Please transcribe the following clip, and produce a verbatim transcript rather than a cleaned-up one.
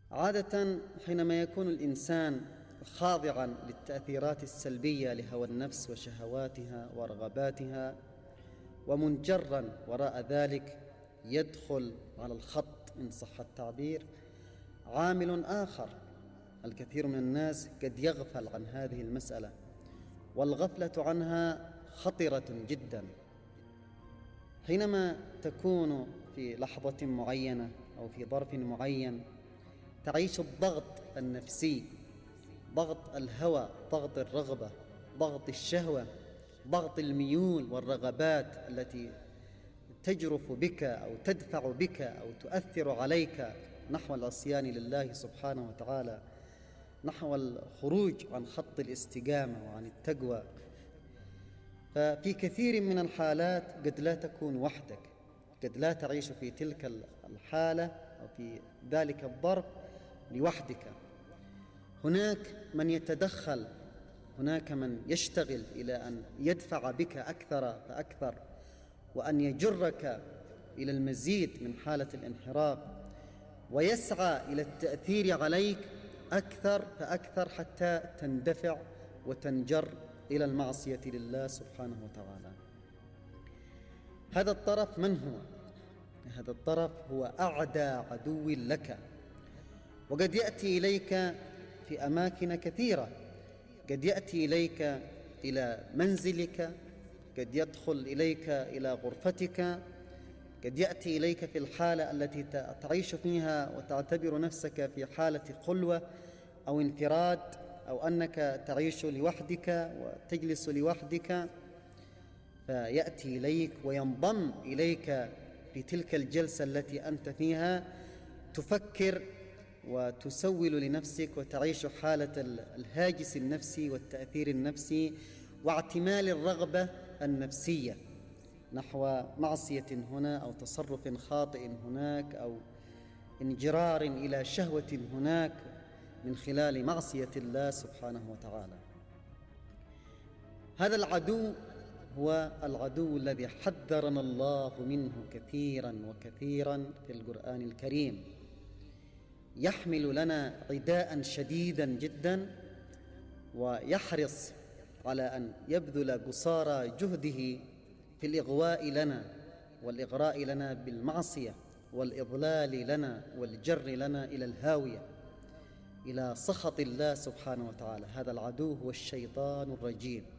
عادة حينما يكون الإنسان خاضعا للتأثيرات السلبية لهوى النفس وشهواتها ورغباتها ومنجرا وراء ذلك، يدخل على الخط إن صح التعبير عامل آخر. الكثير من الناس قد يغفل عن هذه المسألة، والغفلة عنها خطرة جدا. حينما تكون في لحظة معينة أو في ظرف معين تعيش الضغط النفسي، ضغط الهوى، ضغط الرغبة، ضغط الشهوة، ضغط الميول والرغبات التي تجرف بك أو تدفع بك أو تؤثر عليك نحو العصيان لله سبحانه وتعالى، نحو الخروج عن خط الاستقامة وعن التقوى. ففي كثير من الحالات قد لا تكون وحدك، قد لا تعيش في تلك الحالة أو في ذلك الظرف لوحدك. هناك من يتدخل، هناك من يشتغل إلى أن يدفع بك أكثر فأكثر، وأن يجرك إلى المزيد من حالة الانحراف، ويسعى إلى التأثير عليك أكثر فأكثر حتى تندفع وتنجر إلى المعصية لله سبحانه وتعالى. هذا الطرف من هو؟ هذا الطرف هو أعدى عدو لك، وقد يأتي إليك في أماكن كثيرة. قد يأتي إليك إلى منزلك، قد يدخل إليك إلى غرفتك، قد يأتي إليك في الحالة التي تعيش فيها وتعتبر نفسك في حالة خلوة أو انفراد، أو أنك تعيش لوحدك وتجلس لوحدك، فيأتي إليك وينضم إليك في تلك الجلسة التي أنت فيها، تفكر وتسول لنفسك وتعيش حالة الهاجس النفسي والتأثير النفسي واعتمال الرغبة النفسية نحو معصية هنا أو تصرف خاطئ هناك أو انجرار إلى شهوة هناك من خلال معصية الله سبحانه وتعالى. هذا العدو هو العدو الذي حذرنا الله منه كثيرا وكثيرا في القرآن الكريم، يحمل لنا عداء شديدا جدا، ويحرص على أن يبذل قصارى جهده في الإغواء لنا والإغراء لنا بالمعصية والإضلال لنا والجر لنا إلى الهاوية، إلى سخط الله سبحانه وتعالى. هذا العدو هو الشيطان الرجيم.